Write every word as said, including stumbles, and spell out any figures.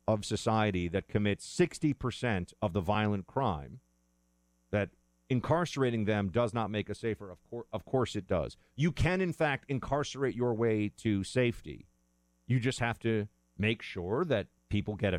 of society that commits sixty percent of the violent crime, that incarcerating them does not make us safer. Of, cour- of course it does. You can, in fact, incarcerate your way to safety. You just have to make sure that people get a